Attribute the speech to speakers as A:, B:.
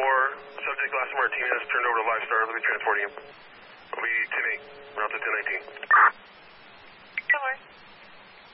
A: subject Glass Martinez turned over to Live Star. We'll be transporting him. We'll be 10-8, we're out to 10-19.